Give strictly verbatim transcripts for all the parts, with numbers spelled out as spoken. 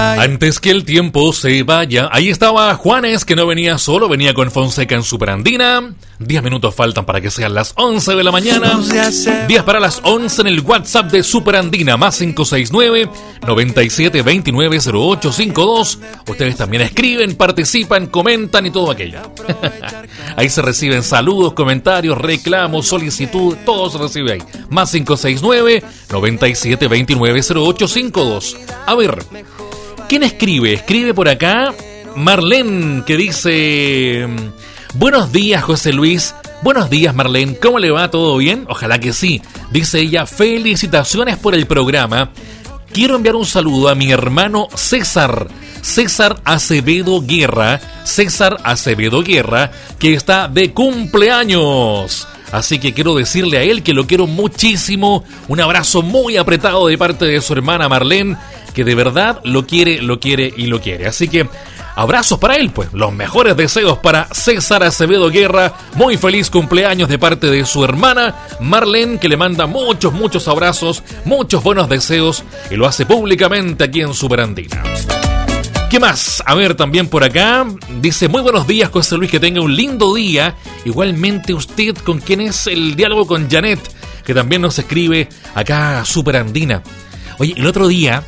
Antes que el tiempo se vaya. Ahí estaba Juanes, que no venía solo, venía con Fonseca en Superandina. Diez minutos faltan para que sean las once de la mañana. Días para las once en el WhatsApp de Superandina, más cinco seis nueve, noventa y siete, veintinueve, cero ocho cincuenta y dos. Ustedes también escriben, participan, comentan y todo aquello. Ahí se reciben saludos, comentarios, reclamos, solicitud, todo se recibe ahí. Más cinco seis nueve, noventa y siete, veintinueve, cero ocho cincuenta y dos. A ver, ¿quién escribe? Escribe por acá Marlene, que dice: buenos días, José Luis. Buenos días, Marlene. ¿Cómo le va? ¿Todo bien? Ojalá que sí. Dice ella: felicitaciones por el programa. Quiero enviar un saludo a mi hermano César. César Acevedo Guerra. César Acevedo Guerra, que está de cumpleaños. Así que quiero decirle a él que lo quiero muchísimo. Un abrazo muy apretado de parte de su hermana Marlene, que de verdad lo quiere, lo quiere y lo quiere. Así que abrazos para él, pues. Los mejores deseos para César Acevedo Guerra. Muy feliz cumpleaños de parte de su hermana Marlene, que le manda muchos, muchos abrazos, muchos buenos deseos, y lo hace públicamente aquí en Superandina. ¿Qué más? A ver, también por acá dice: muy buenos días, José Luis, que tenga un lindo día. Igualmente usted, con quien es el diálogo con Janet, que también nos escribe acá a Superandina. Oye, el otro día,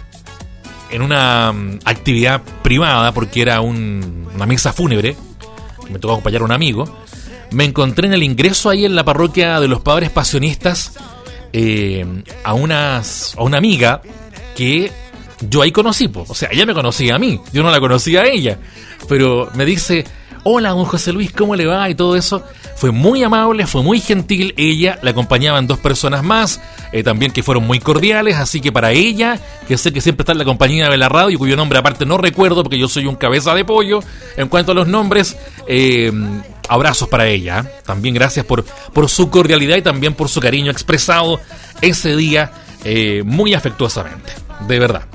en una um, actividad privada, porque era un, una misa fúnebre, que me tocó acompañar a un amigo, me encontré en el ingreso ahí en la parroquia de los Padres Pasionistas eh, a, unas, a una amiga que yo ahí conocí, po. O sea, ella me conocía a mí, yo no la conocía a ella, pero me dice: hola, don José Luis, ¿cómo le va? Y todo eso. Fue muy amable, fue muy gentil. Ella, le acompañaban dos personas más, eh, también que fueron muy cordiales. Así que para ella, que sé que siempre está en la compañía de la radio, y cuyo nombre aparte no recuerdo porque yo soy un cabeza de pollo en cuanto a los nombres, eh, abrazos para ella. También gracias por, por su cordialidad y también por su cariño expresado ese día, eh, muy afectuosamente, de verdad.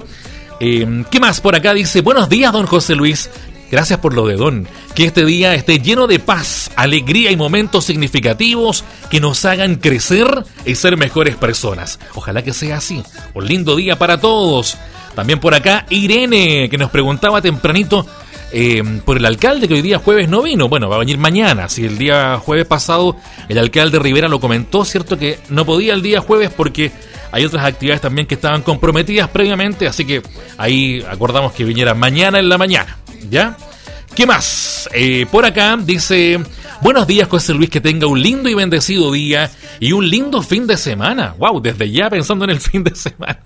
Eh, ¿Qué más por acá? Dice: buenos días, don José Luis. Gracias por lo de don. Que este día esté lleno de paz, alegría y momentos significativos que nos hagan crecer y ser mejores personas. Ojalá que sea así. Un lindo día para todos. También por acá Irene, que nos preguntaba tempranito eh, por el alcalde, que hoy día jueves no vino. Bueno, va a venir mañana. Si el día jueves pasado el alcalde Rivera lo comentó, cierto que no podía el día jueves porque hay otras actividades también que estaban comprometidas previamente, así que ahí acordamos que viniera mañana en la mañana, ¿ya? ¿Qué más? Eh, por acá dice: buenos días, José Luis, que tenga un lindo y bendecido día y un lindo fin de semana. Wow, desde ya pensando en el fin de semana.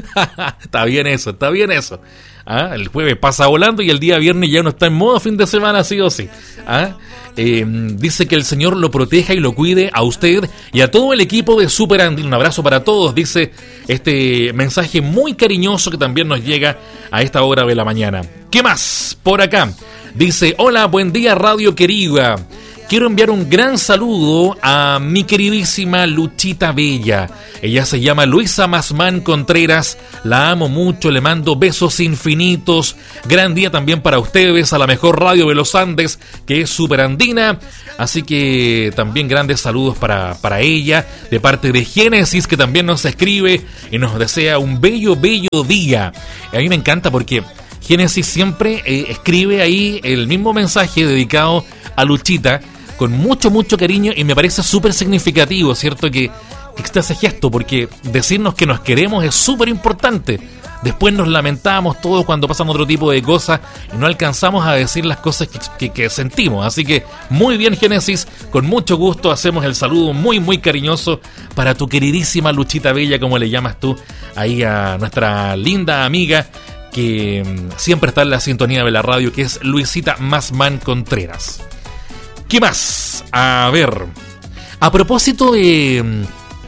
Está bien eso, está bien eso. ¿Ah? El jueves pasa volando y el día viernes ya uno está en modo fin de semana, sí o sí. ¿Ah? Eh, dice que el Señor lo proteja y lo cuide a usted y a todo el equipo de Superandina. Un abrazo para todos, dice este mensaje muy cariñoso que también nos llega a esta hora de la mañana. ¿Qué más? Por acá dice: hola, buen día, radio querida. Quiero enviar un gran saludo a mi queridísima Luchita Bella. Ella se llama Luisa Masmán Contreras. La amo mucho, le mando besos infinitos. Gran día también para ustedes, a la mejor radio de los Andes, que es Superandina. Así que también grandes saludos para, para ella, de parte de Génesis, que también nos escribe y nos desea un bello, bello día. A mí me encanta porque Génesis siempre eh, escribe ahí el mismo mensaje dedicado a Luchita, con mucho, mucho cariño, y me parece súper significativo, ¿cierto? Que, que está ese gesto, porque decirnos que nos queremos es súper importante. Después nos lamentamos todos cuando pasan otro tipo de cosas y no alcanzamos a decir las cosas que, que, que sentimos. Así que muy bien, Génesis, con mucho gusto hacemos el saludo muy, muy cariñoso para tu queridísima Luchita Bella, como le llamas tú, ahí a nuestra linda amiga que siempre está en la sintonía de la radio, que es Luisita Masmán Contreras. ¿Qué más? A ver, a propósito de,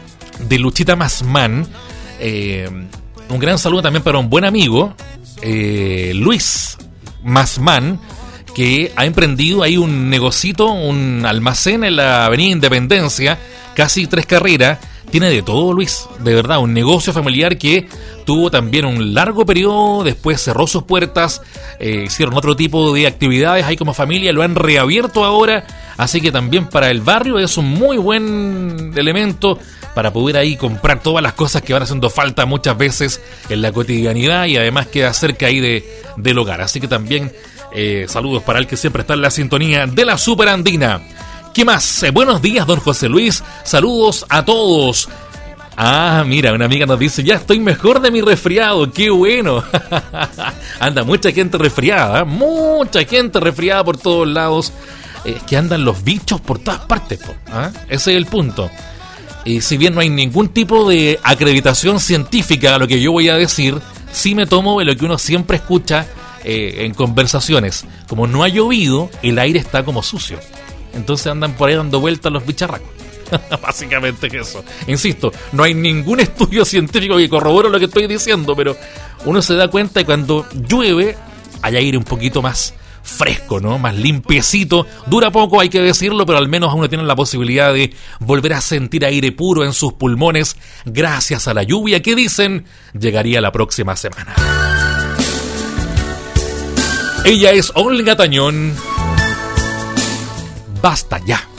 de Luchita Masmán, eh, un gran saludo también para un buen amigo, eh, Luis Masmán, que ha emprendido ahí un negocito, un almacén en la Avenida Independencia, casi tres carreras. Tiene de todo, Luis, de verdad, un negocio familiar que tuvo también un largo periodo, después cerró sus puertas, eh, hicieron otro tipo de actividades ahí como familia, lo han reabierto ahora, así que también para el barrio es un muy buen elemento para poder ahí comprar todas las cosas que van haciendo falta muchas veces en la cotidianidad y además queda cerca ahí de, del hogar. Así que también eh, saludos para el que siempre está en la sintonía de la Superandina. ¿Qué más? Eh, buenos días, don José Luis. Saludos a todos. Ah, mira, una amiga nos dice, ya estoy mejor de mi resfriado, qué bueno. Anda mucha gente resfriada, ¿eh? Mucha gente resfriada por todos lados. Es eh, que andan los bichos por todas partes, ¿eh? Ese es el punto. Y si bien no hay ningún tipo de acreditación científica a lo que yo voy a decir, sí me tomo de lo que uno siempre escucha eh, en conversaciones. Como no ha llovido, el aire está como sucio. Entonces andan por ahí dando vueltas los bicharracos. Básicamente es eso. Insisto, no hay ningún estudio científico que corrobore lo que estoy diciendo, pero uno se da cuenta que cuando llueve hay aire un poquito más fresco, ¿no? Más limpiecito. Dura poco, hay que decirlo, pero al menos uno tiene la posibilidad de volver a sentir aire puro en sus pulmones gracias a la lluvia que dicen llegaría la próxima semana. Ella es Olga Tañón. Basta ya.